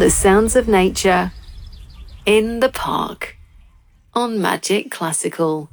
The sounds of nature in the park on Magic Classical.